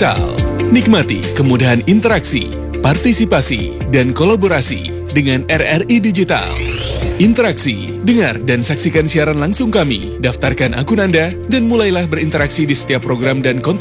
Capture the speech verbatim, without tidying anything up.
Digital. Nikmati kemudahan interaksi, partisipasi, dan kolaborasi dengan R R I Digital. Interaksi, dengar dan saksikan siaran langsung kami, daftarkan akun Anda, dan mulailah berinteraksi di setiap program dan konten